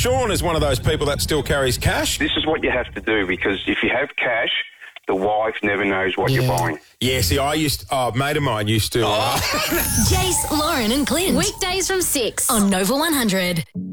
Sean is one of those people that still carries cash. This is what you have to do, because if you have cash, the wife never knows what you're buying. Yeah, see, a mate of mine used to... Jace, Lauren and Clint. Weekdays from 6 on Nova 100.